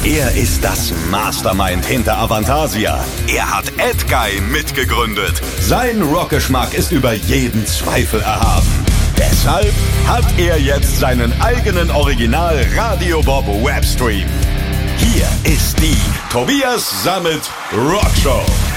Er ist das Mastermind hinter Avantasia. Er hat AdGuy mitgegründet. Sein Rockgeschmack ist über jeden Zweifel erhaben. Deshalb hat er jetzt seinen eigenen Original Radio Bob Webstream. Hier ist die Tobias Sammet Rockshow.